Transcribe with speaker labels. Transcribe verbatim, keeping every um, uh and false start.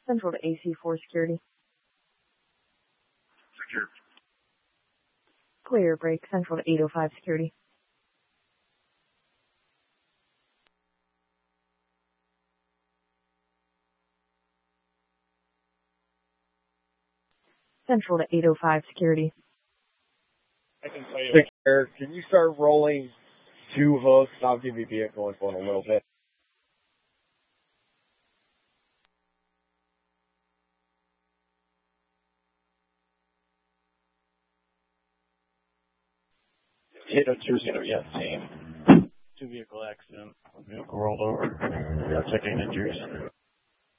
Speaker 1: Central to A C four security.
Speaker 2: Secure.
Speaker 1: Clear break. Central to eight oh five security. Central to eight oh five security.
Speaker 2: I can tell you. Secure. Can you start rolling two hooks? I'll give you vehicle info in a little bit.
Speaker 3: eight oh two zero, yes, team. Two vehicle accident. Vehicle rolled over. We are taking injuries.